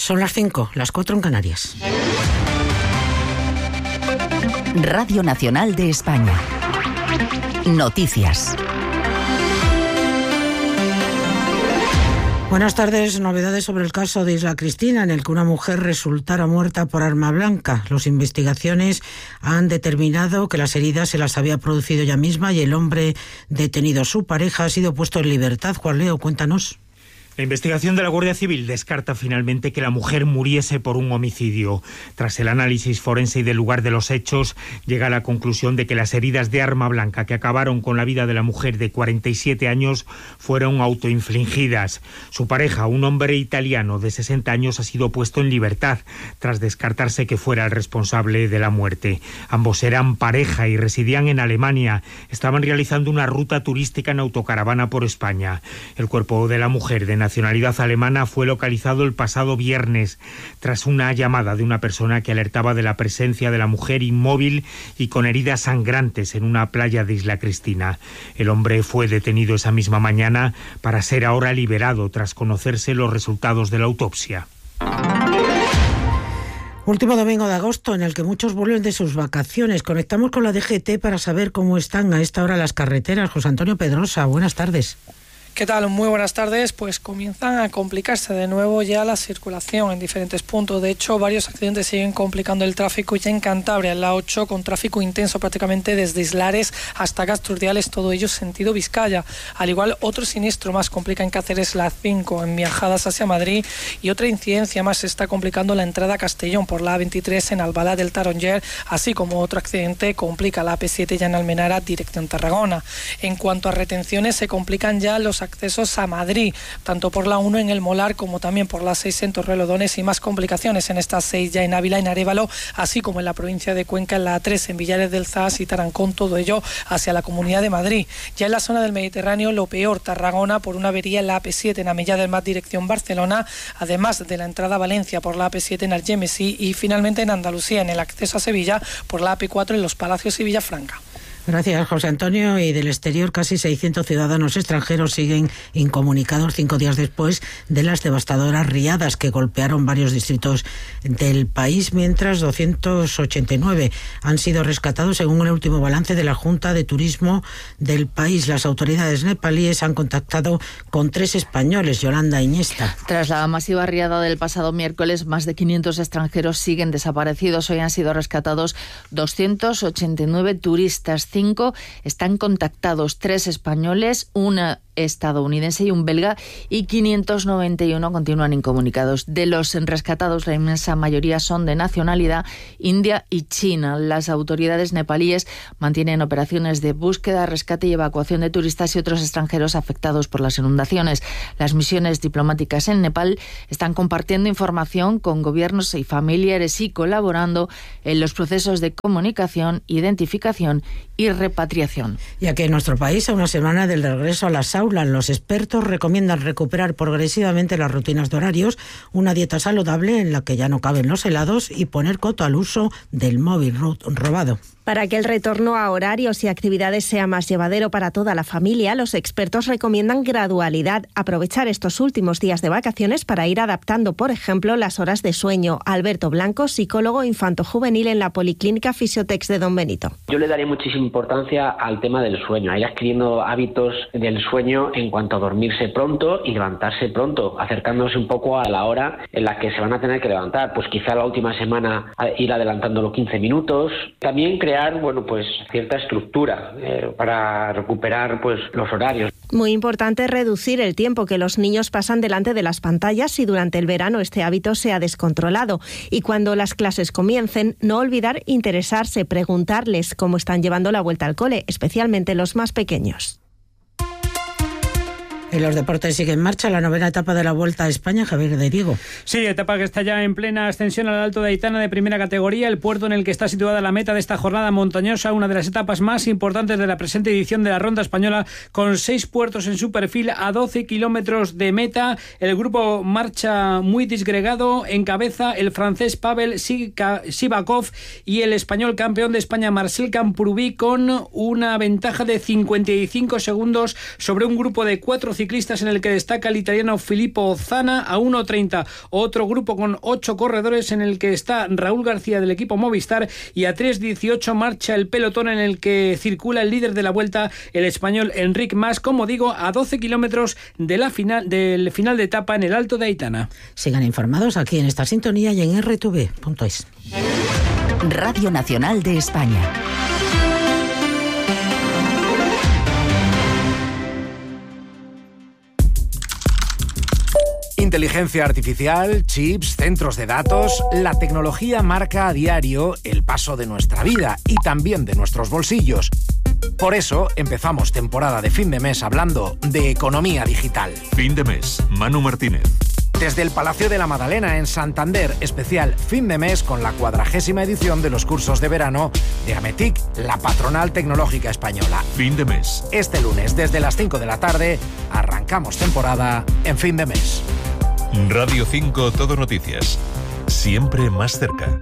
Son las 5, las 4 en Canarias. Radio Nacional de España. Noticias. Buenas tardes. Novedades sobre el caso de Isla Cristina, en el que una mujer resultara muerta por arma blanca. Las investigaciones han determinado que las heridas se las había producido ella misma y el hombre detenido, su pareja, ha sido puesto en libertad. Juan Leo, cuéntanos. La investigación de la Guardia Civil descarta finalmente que la mujer muriese por un homicidio. Tras el análisis forense y del lugar de los hechos, llega a la conclusión de que las heridas de arma blanca que acabaron con la vida de la mujer de 47 años fueron autoinfligidas. Su pareja, un hombre italiano de 60 años, ha sido puesto en libertad tras descartarse que fuera el responsable de la muerte. Ambos eran pareja y residían en Alemania. Estaban realizando una ruta turística en autocaravana por España. El cuerpo de la mujer, de nacionalidad alemana, fue localizado el pasado viernes tras una llamada de una persona que alertaba de la presencia de la mujer inmóvil y con heridas sangrantes en una playa de Isla Cristina. El hombre fue detenido esa misma mañana para ser ahora liberado tras conocerse los resultados de la autopsia. Último domingo de agosto en el que muchos vuelven de sus vacaciones. Conectamos con la DGT para saber cómo están a esta hora las carreteras. José Antonio Pedrosa, buenas tardes. ¿Qué tal? Muy buenas tardes. Pues comienzan a complicarse de nuevo ya la circulación en diferentes puntos. De hecho, varios accidentes siguen complicando el tráfico ya en Cantabria, en la 8, con tráfico intenso prácticamente desde Islares hasta Casturdiales, todo ello sentido Vizcaya. Al igual, otro siniestro más complica en Cáceres, la 5, en viajadas hacia Madrid, y otra incidencia más se está complicando la entrada a Castellón por la A23 en Albalá del Taronger, así como otro accidente complica la AP7 ya en Almenara, dirección Tarragona. En cuanto a retenciones, se complican ya los accesos a Madrid, tanto por la 1 en El Molar como también por la 6 en Torrelodones, y más complicaciones en estas 6 ya en Ávila, en Arévalo, así como en la provincia de Cuenca, en la 3 en Villares del Zas y Tarancón, todo ello hacia la Comunidad de Madrid. Ya en la zona del Mediterráneo, lo peor, Tarragona por una avería en la AP7 en Amillá del Mar, dirección Barcelona, además de la entrada a Valencia por la AP7 en Algemesí, y finalmente en Andalucía, en el acceso a Sevilla por la AP4 en Los Palacios y Villafranca. Gracias, José Antonio. Y del exterior, casi 600 ciudadanos extranjeros siguen incomunicados 5 días después de las devastadoras riadas que golpearon varios distritos del país, mientras 289 han sido rescatados según el último balance de la Junta de Turismo del país. Las autoridades nepalíes han contactado con 3 españoles. Yolanda Iniesta. Tras la masiva riada del pasado miércoles, más de 500 extranjeros siguen desaparecidos. Hoy han sido rescatados 289 turistas. 5 están contactados, 3 españoles, una estadounidense y un belga, y 591 continúan incomunicados. De los rescatados, la inmensa mayoría son de nacionalidad india y china. Las autoridades nepalíes mantienen operaciones de búsqueda, rescate y evacuación de turistas y otros extranjeros afectados por las inundaciones. Las misiones diplomáticas en Nepal están compartiendo información con gobiernos y familiares y colaborando en los procesos de comunicación, identificación y repatriación. Y aquí en nuestro país, a una semana del regreso a las aulas, los expertos recomiendan recuperar progresivamente las rutinas de horarios, una dieta saludable en la que ya no caben los helados y poner coto al uso del móvil robado. Para que el retorno a horarios y actividades sea más llevadero para toda la familia, los expertos recomiendan gradualidad, aprovechar estos últimos días de vacaciones para ir adaptando, por ejemplo, las horas de sueño. Alberto Blanco, psicólogo infanto-juvenil en la Policlínica Fisiotex de Don Benito. Yo le daría muchísima importancia al tema del sueño, a ir adquiriendo hábitos del sueño en cuanto a dormirse pronto y levantarse pronto, acercándose un poco a la hora en la que se van a tener que levantar. Pues quizá la última semana ir adelantándolo 15 minutos. También crear cierta estructura para recuperar los horarios. Muy importante reducir el tiempo que los niños pasan delante de las pantallas si durante el verano este hábito se ha descontrolado. Y cuando las clases comiencen, no olvidar interesarse, preguntarles cómo están llevando la vuelta al cole, especialmente los más pequeños. En los deportes sigue en marcha la 9ª etapa de la Vuelta a España. Javier de Diego. Sí, etapa que está ya en plena ascensión al Alto de Aitana de primera categoría, el puerto en el que está situada la meta de esta jornada montañosa, una de las etapas más importantes de la presente edición de la Ronda Española, con 6 puertos en su perfil a 12 kilómetros de meta. El grupo marcha muy disgregado, encabeza el francés Pavel Sivakov y el español campeón de España Marcel Camprubí con una ventaja de 55 segundos sobre un grupo de 4 ciclistas en el que destaca el italiano Filippo Ozzana a 1:30. Otro grupo con 8 corredores en el que está Raúl García del equipo Movistar, y a 3:18 marcha el pelotón en el que circula el líder de la Vuelta, el español Enric Mas, como digo, a 12 kilómetros del final de etapa en el Alto de Aitana. Sigan informados aquí en esta sintonía y en rtv.es. Radio Nacional de España. Inteligencia artificial, chips, centros de datos, la tecnología marca a diario el paso de nuestra vida y también de nuestros bolsillos. Por eso empezamos temporada de fin de mes hablando de economía digital. Fin de mes, Manu Martínez. Desde el Palacio de la Madalena en Santander, especial fin de mes con la 40ª edición de los cursos de verano de Ametic, la patronal tecnológica española. Fin de mes. Este lunes desde las 5 de la tarde arrancamos temporada en fin de mes. Radio 5 Todo Noticias. Siempre más cerca.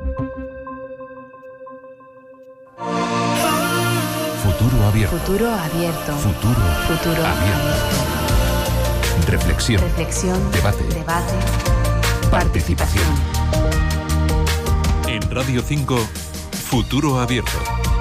Futuro abierto. Futuro abierto. Futuro abierto. Reflexión. Debate. Participación. En Radio 5, Futuro Abierto.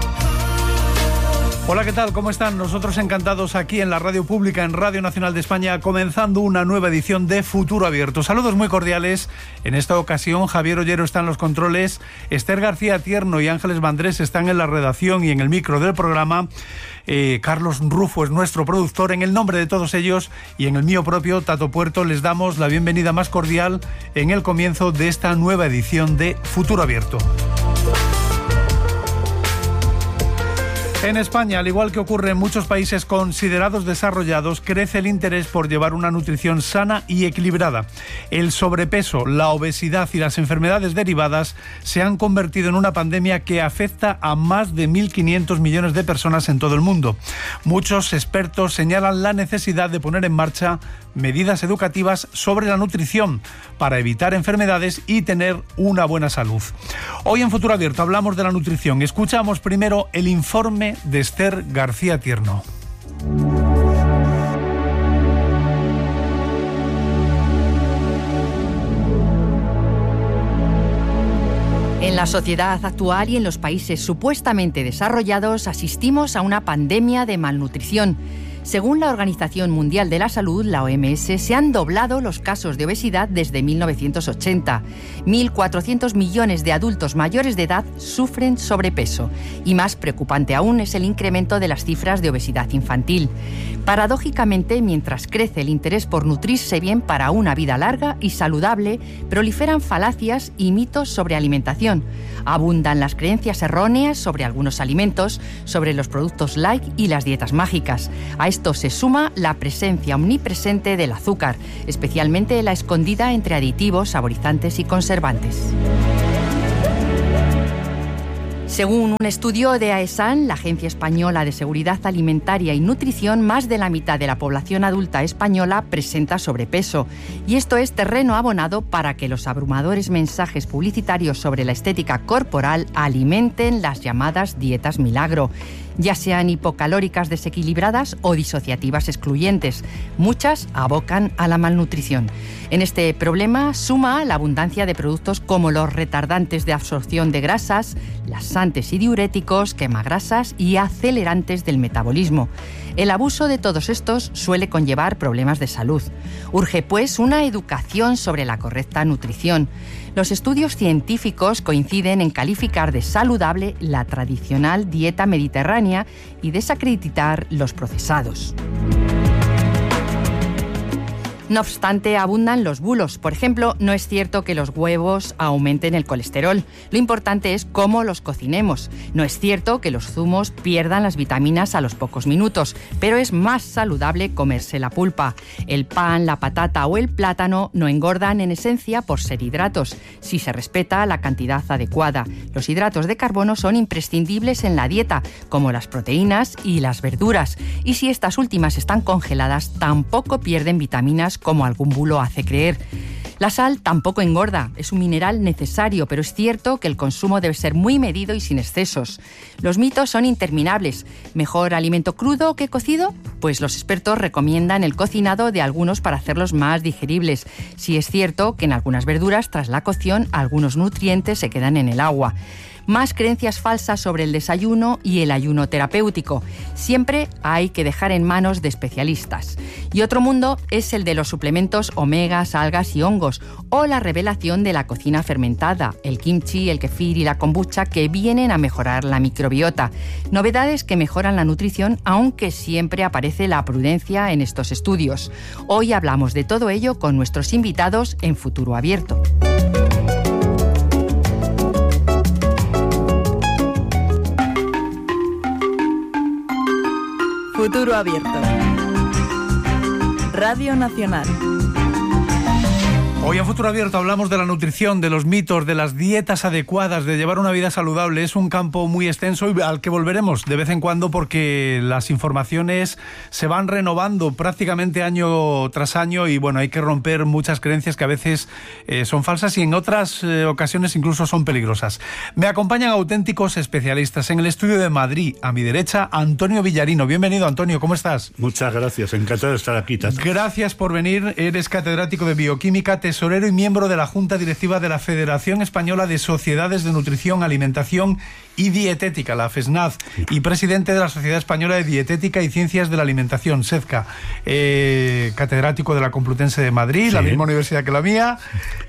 Hola, ¿qué tal? ¿Cómo están? Nosotros encantados aquí en la radio pública, en Radio Nacional de España, comenzando una nueva edición de Futuro Abierto. Saludos muy cordiales. En esta ocasión, Javier Ollero está en los controles, Esther García Tierno y Ángeles Vandrés están en la redacción y en el micro del programa. Carlos Rufo es nuestro productor. En el nombre de todos ellos y en el mío propio, Tato Puerto, les damos la bienvenida más cordial en el comienzo de esta nueva edición de Futuro Abierto. En España, al igual que ocurre en muchos países considerados desarrollados, crece el interés por llevar una nutrición sana y equilibrada. El sobrepeso, la obesidad y las enfermedades derivadas se han convertido en una pandemia que afecta a más de 1.500 millones de personas en todo el mundo. Muchos expertos señalan la necesidad de poner en marcha medidas educativas sobre la nutrición para evitar enfermedades y tener una buena salud. Hoy en Futuro Abierto hablamos de la nutrición. Escuchamos primero el informe de Esther García Tierno. En la sociedad actual y en los países supuestamente desarrollados asistimos a una pandemia de malnutrición. Según la Organización Mundial de la Salud, la OMS, se han doblado los casos de obesidad desde 1980. 1.400 millones de adultos mayores de edad sufren sobrepeso. Y más preocupante aún es el incremento de las cifras de obesidad infantil. Paradójicamente, mientras crece el interés por nutrirse bien para una vida larga y saludable, proliferan falacias y mitos sobre alimentación. Abundan las creencias erróneas sobre algunos alimentos, sobre los productos light y las dietas mágicas. A esto se suma la presencia omnipresente del azúcar, especialmente la escondida entre aditivos, saborizantes y conservantes. Según un estudio de AESAN, la Agencia Española de Seguridad Alimentaria y Nutrición, más de la mitad de la población adulta española presenta sobrepeso. Y esto es terreno abonado para que los abrumadores mensajes publicitarios sobre la estética corporal alimenten las llamadas dietas milagro, ya sean hipocalóricas desequilibradas o disociativas excluyentes. Muchas abocan a la malnutrición. En este problema suma la abundancia de productos como los retardantes de absorción de grasas, laxantes y diuréticos, quemagrasas y acelerantes del metabolismo. El abuso de todos estos suele conllevar problemas de salud. Urge, pues, una educación sobre la correcta nutrición. Los estudios científicos coinciden en calificar de saludable la tradicional dieta mediterránea y desacreditar los procesados. No obstante, abundan los bulos. Por ejemplo, no es cierto que los huevos aumenten el colesterol. Lo importante es cómo los cocinemos. No es cierto que los zumos pierdan las vitaminas a los pocos minutos, pero es más saludable comerse la pulpa. El pan, la patata o el plátano no engordan en esencia por ser hidratos, si se respeta la cantidad adecuada. Los hidratos de carbono son imprescindibles en la dieta, como las proteínas y las verduras. Y si estas últimas están congeladas, tampoco pierden vitaminas como algún bulo hace creer. La sal tampoco engorda, es un mineral necesario, pero es cierto que el consumo debe ser muy medido y sin excesos. Los mitos son interminables. ¿Mejor alimento crudo que cocido? pues los expertos recomiendan el cocinado de algunos para hacerlos más digeribles. Sí es cierto que en algunas verduras, tras la cocción, algunos nutrientes se quedan en el agua. Más creencias falsas sobre el desayuno y el ayuno terapéutico. Siempre hay que dejar en manos de especialistas. Y otro mundo es el de los suplementos omegas, algas y hongos, o la revelación de la cocina fermentada, el kimchi, el kefir y la kombucha, que vienen a mejorar la microbiota. Novedades que mejoran la nutrición, aunque siempre aparece la prudencia en estos estudios. Hoy hablamos de todo ello con nuestros invitados en Futuro Abierto. Futuro Abierto. Radio Nacional. Hoy en Futuro Abierto hablamos de la nutrición, de los mitos, de las dietas adecuadas, de llevar una vida saludable. Es un campo muy extenso y al que volveremos de vez en cuando porque las informaciones se van renovando prácticamente año tras año y bueno, hay que romper muchas creencias que a veces son falsas y en otras ocasiones incluso son peligrosas. Me acompañan auténticos especialistas. En el estudio de Madrid, a mi derecha, Antonio Villarino. Bienvenido, Antonio, ¿cómo estás? Muchas gracias, encantado de estar aquí, Tato. Gracias por venir. Eres catedrático de Bioquímica, tesorero y miembro de la Junta Directiva de la Federación Española de Sociedades de Nutrición, Alimentación y Dietética, la FESNAD, y presidente de la Sociedad Española de Dietética y Ciencias de la Alimentación, SEDCA, catedrático de la Complutense de Madrid, sí, la misma universidad que la mía,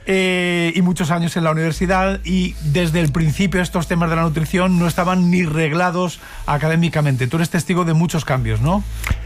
y muchos años en la universidad, y desde el principio estos temas de la nutrición no estaban ni reglados académicamente. Tú eres testigo de muchos cambios, ¿no?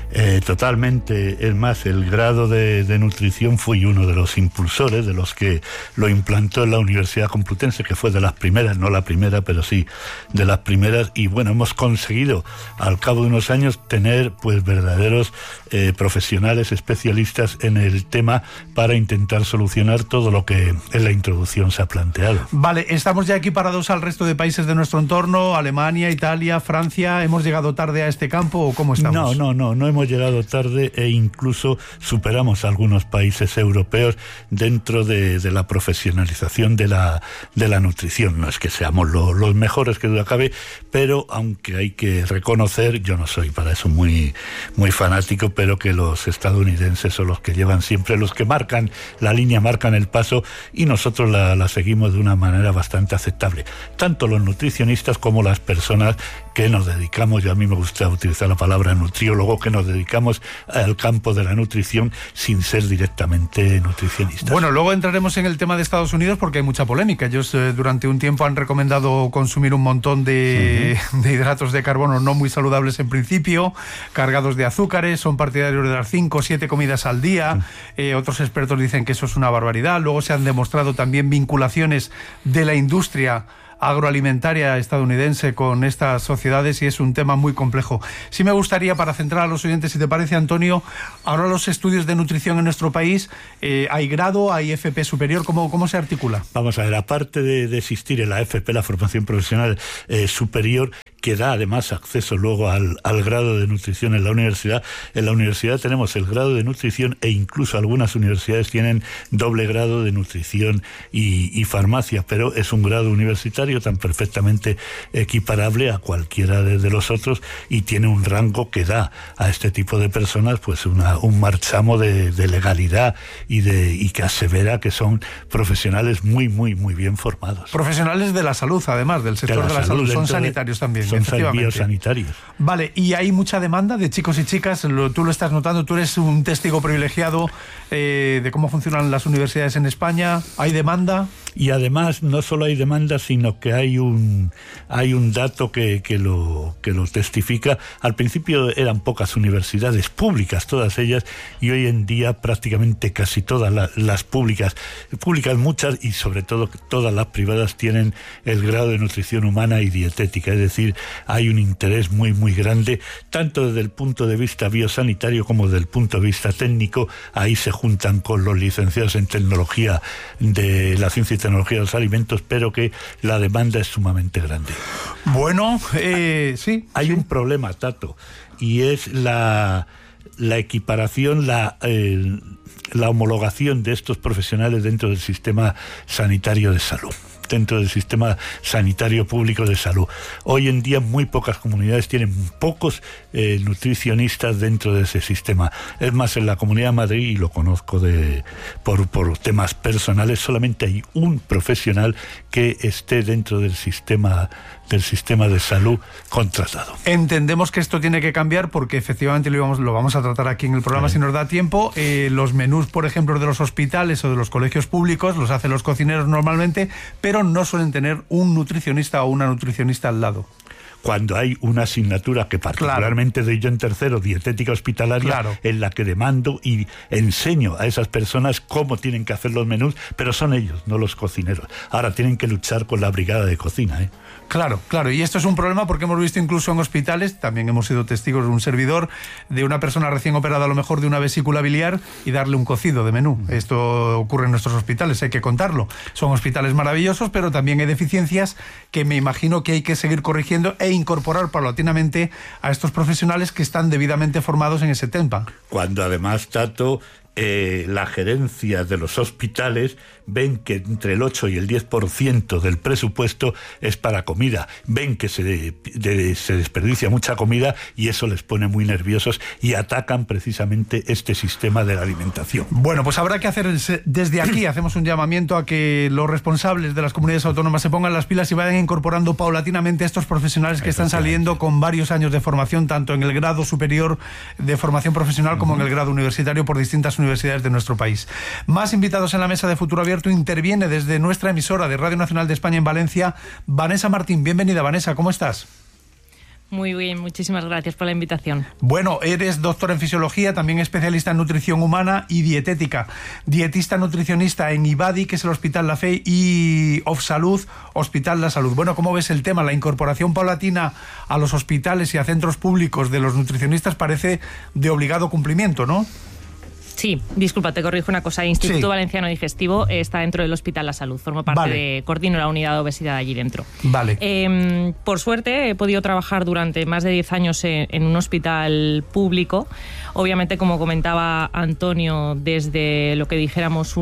Totalmente. Es más, el grado de nutrición fui uno de los impulsores, de los que lo implantó en la Universidad Complutense, que fue de las primeras, no la primera, pero sí de las primeras. Y bueno, hemos conseguido al cabo de unos años tener pues verdaderos profesionales especialistas en el tema para intentar solucionar todo lo que en la introducción se ha planteado. Vale, estamos ya equiparados al resto de países de nuestro entorno, Alemania, Italia, Francia. ¿Hemos llegado tarde a este campo o cómo estamos? No hemos llegado tarde e incluso superamos a algunos países europeos dentro de la profesionalización de la nutrición. No es que seamos los mejores, que duda cabe, pero aunque hay que reconocer, yo no soy para eso muy fanático, pero que los estadounidenses son los que llevan siempre, los que marcan la línea, marcan el paso y nosotros la seguimos de una manera bastante aceptable. Tanto los nutricionistas como las personas que nos dedicamos, y a mí me gusta utilizar la palabra nutriólogo, que nos dedicamos al campo de la nutrición sin ser directamente nutricionistas. Bueno, luego entraremos en el tema de Estados Unidos porque hay mucha polémica. Ellos durante un tiempo han recomendado consumir un montón de hidratos de carbono no muy saludables en principio, cargados de azúcares, son partidarios de dar 5 o 7 comidas al día. Otros expertos dicen que eso es una barbaridad. Luego se han demostrado también vinculaciones de la industria agroalimentaria estadounidense con estas sociedades y es un tema muy complejo. Sí me gustaría, para centrar a los oyentes, si te parece, Antonio, ahora los estudios de nutrición en nuestro país, ¿hay grado, hay FP superior? ¿Cómo se articula? Vamos a ver, aparte de existir en la FP, la formación profesional superior, que da además acceso luego al grado de nutrición en la universidad tenemos el grado de nutrición e incluso algunas universidades tienen doble grado de nutrición y farmacia, pero es un grado universitario tan perfectamente equiparable a cualquiera de los otros y tiene un rango que da a este tipo de personas pues un marchamo de legalidad y que asevera que son profesionales muy bien formados. Profesionales de la salud, además, del sector de la salud, son sanitarios también. Son biosanitarios. Vale, y hay mucha demanda de chicos y chicas, tú lo estás notando, tú eres un testigo privilegiado de cómo funcionan las universidades en España. ¿Hay demanda? Y además no solo hay demanda, sino que hay un dato que lo testifica. Al principio eran pocas universidades públicas, todas ellas, y hoy en día prácticamente casi todas las públicas muchas y sobre todo todas las privadas tienen el grado de nutrición humana y dietética, es decir, hay un interés muy grande, tanto desde el punto de vista biosanitario como desde el punto de vista técnico. Ahí se juntan con los licenciados en tecnología de la ciencia y tecnología de los alimentos, pero que la demanda es sumamente grande. Bueno, sí. Hay un problema, Tato, y es la equiparación, la homologación de estos profesionales dentro del sistema sanitario de salud. dentro del sistema sanitario público de salud. Hoy en día muy pocas comunidades tienen pocos nutricionistas dentro de ese sistema. Es más, en la Comunidad de Madrid, y lo conozco por temas personales, solamente hay un profesional que esté dentro del sistema de salud contratado. Entendemos que esto tiene que cambiar porque efectivamente lo vamos a tratar aquí en el programa si nos da tiempo. Los menús, por ejemplo, de los hospitales o de los colegios públicos los hacen los cocineros normalmente, pero no suelen tener un nutricionista o una nutricionista al lado. Cuando hay una asignatura que particularmente doy yo en tercero, dietética hospitalaria, en la que demando y enseño a esas personas cómo tienen que hacer los menús, pero son ellos, no los cocineros. Ahora tienen que luchar con la brigada de cocina, ¿eh? Claro, y esto es un problema porque hemos visto incluso en hospitales, también hemos sido testigos de un servidor, de una persona recién operada a lo mejor de una vesícula biliar y darle un cocido de menú. Esto ocurre en nuestros hospitales, hay que contarlo. Son hospitales maravillosos, pero también hay deficiencias que me imagino que hay que seguir corrigiendo e incorporar paulatinamente a estos profesionales que están debidamente formados en ese tema. Cuando además, Tato, la gerencia de los hospitales ven que entre el 8 y el 10% del presupuesto es para comida, ven que se desperdicia mucha comida y eso les pone muy nerviosos y atacan precisamente este sistema de la alimentación. Bueno, pues habrá que hacer desde aquí, hacemos un llamamiento a que los responsables de las comunidades autónomas se pongan las pilas y vayan incorporando paulatinamente a estos profesionales que están saliendo con varios años de formación, tanto en el grado superior de formación profesional como en el grado universitario por distintas universidades de nuestro país. Más invitados en la mesa de Futuro Abierto. Interviene desde nuestra emisora de Radio Nacional de España en Valencia, Vanessa Martín. Bienvenida, Vanessa, ¿cómo estás? Muy bien, muchísimas gracias por la invitación. Bueno, eres doctora en fisiología, también especialista en nutrición humana y dietética, dietista nutricionista en IBADI, que es el Hospital La Fe, y Ofsalud, Hospital La Salud. Bueno, ¿cómo ves el tema? La incorporación paulatina a los hospitales y a centros públicos de los nutricionistas parece de obligado cumplimiento, ¿no? Sí, disculpa, te corrijo una cosa. Instituto Valenciano Digestivo está dentro del Hospital La Salud. Formo parte coordino la unidad de obesidad allí dentro. Vale. Por suerte he podido trabajar durante más de 10 años en un hospital público. Obviamente, como comentaba Antonio, desde lo que dijéramos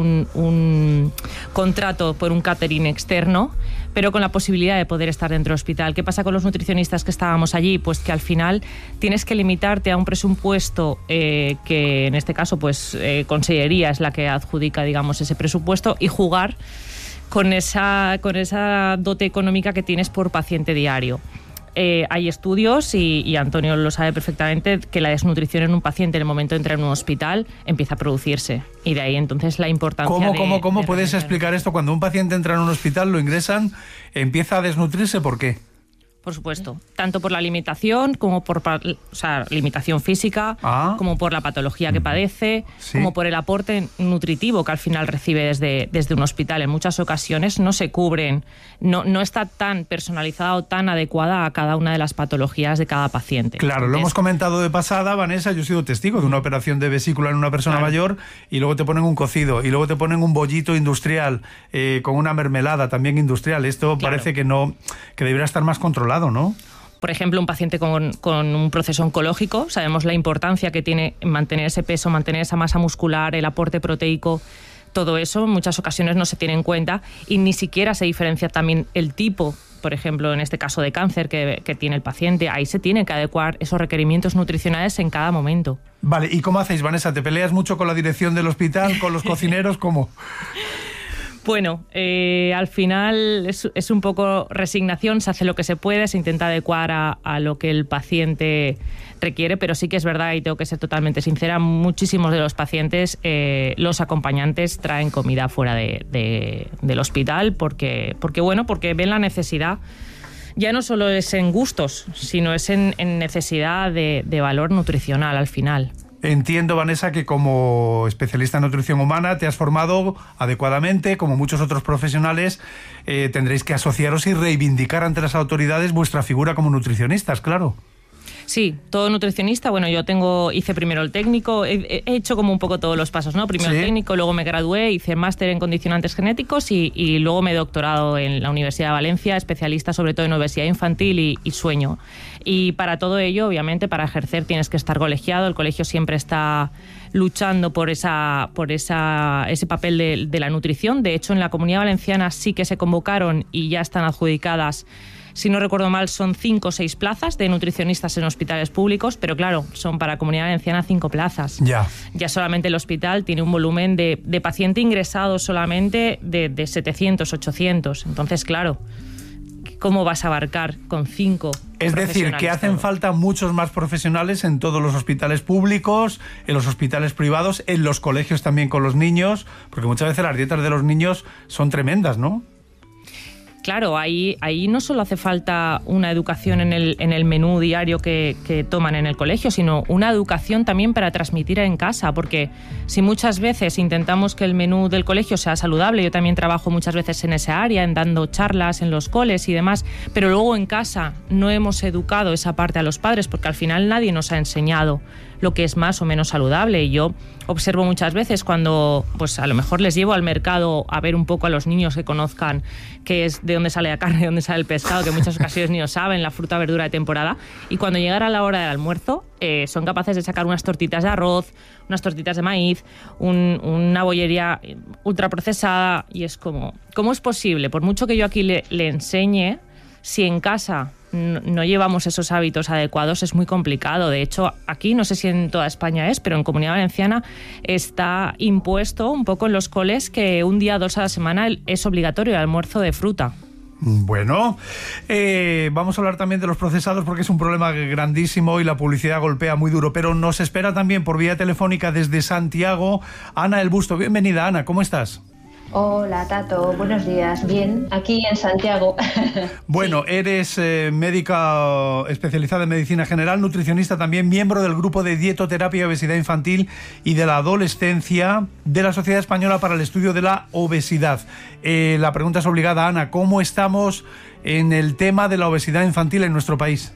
un contrato por un catering externo, pero con la posibilidad de poder estar dentro del hospital. ¿Qué pasa con los nutricionistas que estábamos allí? Pues que al final tienes que limitarte a un presupuesto que en este caso pues Consellería es la que adjudica, digamos, ese presupuesto y jugar con esa dote económica que tienes por paciente diario. Hay estudios, y Antonio lo sabe perfectamente, que la desnutrición en un paciente en el momento de entrar en un hospital empieza a producirse. Y de ahí entonces la importancia ¿Cómo puedes explicar esto? Cuando un paciente entra en un hospital, lo ingresan, empieza a desnutrirse, ¿por qué? Por supuesto, tanto por la alimentación como por limitación física, como por la patología que padece, como por el aporte nutritivo que al final recibe desde un hospital. En muchas ocasiones no se cubren, no está tan personalizada o tan adecuada a cada una de las patologías de cada paciente. Claro, lo hemos comentado de pasada, Vanessa, yo he sido testigo de una operación de vesícula en una persona mayor y luego te ponen un cocido y luego te ponen un bollito industrial con una mermelada también industrial. Esto parece que debería estar más controlado, ¿no? Por ejemplo, un paciente con un proceso oncológico, sabemos la importancia que tiene mantener ese peso, mantener esa masa muscular, el aporte proteico, todo eso en muchas ocasiones no se tiene en cuenta y ni siquiera se diferencia también el tipo, por ejemplo, en este caso de cáncer que tiene el paciente. Ahí se tienen que adecuar esos requerimientos nutricionales en cada momento. Vale, ¿y cómo hacéis, Vanessa? ¿Te peleas mucho con la dirección del hospital, con los cocineros? ¿Cómo? Bueno, al final es un poco resignación, se hace lo que se puede, se intenta adecuar a lo que el paciente requiere, pero sí que es verdad, y tengo que ser totalmente sincera, muchísimos de los pacientes, los acompañantes traen comida fuera del hospital porque ven la necesidad. Ya no solo es en gustos, sino es en necesidad de valor nutricional al final. Entiendo, Vanessa, que como especialista en nutrición humana te has formado adecuadamente, como muchos otros profesionales, tendréis que asociaros y reivindicar ante las autoridades vuestra figura como nutricionistas, claro. Sí, todo nutricionista. Bueno, hice primero el técnico, he hecho como un poco todos los pasos, ¿no? Primero el técnico, luego me gradué, hice máster en condicionantes genéticos y luego me he doctorado en la Universidad de Valencia, especialista sobre todo en obesidad infantil y sueño. Y para todo ello, obviamente, para ejercer tienes que estar colegiado. El colegio siempre está luchando por ese papel de la nutrición. De hecho, en la Comunidad Valenciana sí que se convocaron y ya están adjudicadas, si no recuerdo mal, son 5 o 6 plazas de nutricionistas en hospitales públicos, pero claro, son para Comunidad Valenciana 5 plazas. Ya solamente el hospital tiene un volumen de paciente ingresado solamente de 700, 800. Entonces, claro, ¿cómo vas a abarcar con 5? Es decir, que hacen falta muchos más profesionales en todos los hospitales públicos, en los hospitales privados, en los colegios también con los niños, porque muchas veces las dietas de los niños son tremendas, ¿no? Claro, ahí no solo hace falta una educación en el menú diario que toman en el colegio, sino una educación también para transmitir en casa, porque si muchas veces intentamos que el menú del colegio sea saludable, yo también trabajo muchas veces en esa área, en dando charlas en los coles y demás, pero luego en casa no hemos educado esa parte a los padres, porque al final nadie nos ha enseñado lo que es más o menos saludable. Y yo observo muchas veces cuando, pues a lo mejor les llevo al mercado a ver un poco a los niños, que conozcan qué es, de dónde sale la carne, de dónde sale el pescado, que en muchas ocasiones ni lo saben, la fruta, verdura de temporada, y cuando llegara la hora del almuerzo son capaces de sacar unas tortitas de arroz, unas tortitas de maíz, una bollería ultraprocesada, y es como, ¿cómo es posible? Por mucho que yo aquí le enseñe, si en casa no llevamos esos hábitos adecuados, es muy complicado. De hecho, aquí, no sé si en toda España pero en Comunidad Valenciana está impuesto un poco en los coles que un día, 2 a la semana es obligatorio el almuerzo de fruta. Bueno, vamos a hablar también de los procesados, porque es un problema grandísimo y la publicidad golpea muy duro, pero nos espera también por vía telefónica desde Santiago Ana El Busto. Bienvenida, Ana, ¿cómo estás? Hola, Tato, buenos días. Bien, aquí en Santiago. Bueno, eres médica especializada en medicina general, nutricionista también, miembro del grupo de dietoterapia y obesidad infantil y de la adolescencia de la Sociedad Española para el Estudio de la Obesidad. La pregunta es obligada, Ana, ¿cómo estamos en el tema de la obesidad infantil en nuestro país?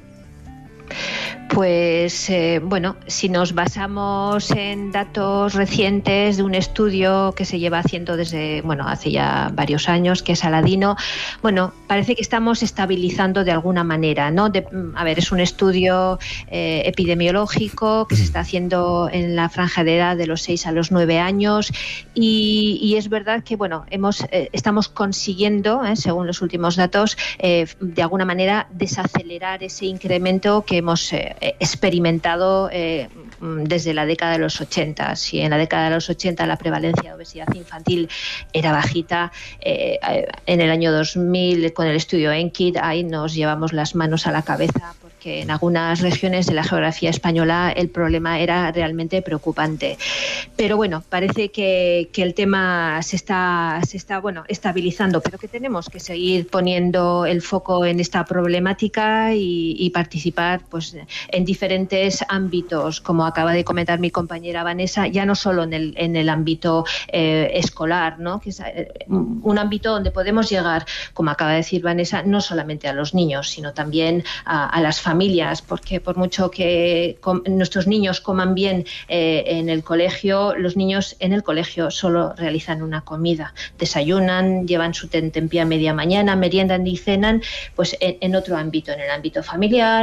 Pues bueno, si nos basamos en datos recientes de un estudio que se lleva haciendo desde, hace ya varios años, que es Aladino, parece que estamos estabilizando de alguna manera, ¿no? Es un estudio epidemiológico que se está haciendo en la franja de edad de los 6 a los 9 años y es verdad que, estamos consiguiendo, según los últimos datos, de alguna manera desacelerar ese incremento que hemos experimentado desde la década de los 80. Si en la década de los 80 la prevalencia de obesidad infantil era bajita, en el año 2000 con el estudio ENKID ahí nos llevamos las manos a la cabeza, porque en algunas regiones de la geografía española el problema era realmente preocupante. Pero parece que el tema se está estabilizando, pero que tenemos que seguir poniendo el foco en esta problemática y participar en diferentes ámbitos, como acaba de comentar mi compañera Vanessa, ya no solo en el ámbito escolar, ¿no? Que es un ámbito donde podemos llegar, como acaba de decir Vanessa, no solamente a los niños, sino también a las familias, porque por mucho que nuestros niños coman bien en el colegio, los niños en el colegio solo realizan una comida, desayunan, llevan su tentempié a media mañana, meriendan y cenan, en otro ámbito, en el ámbito familiar,